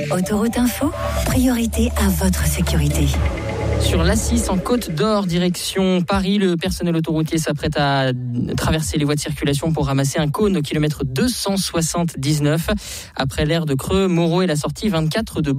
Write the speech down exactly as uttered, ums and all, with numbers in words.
Autoroute Info, priorité à votre sécurité. Sur l'A six en Côte d'Or, direction Paris, le personnel autoroutier s'apprête à traverser les voies de circulation pour ramasser un cône au kilomètre deux cent soixante-dix-neuf. Après l'aire de Creux, Moreau et la sortie vingt-quatre de